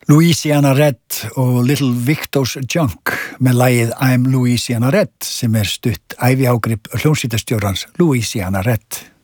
Louisiana Red og Little Victor's Junk með lagið I'm Louisiana Red sem stutt æviágrip hljómsveitarstjórans Louisiana Red.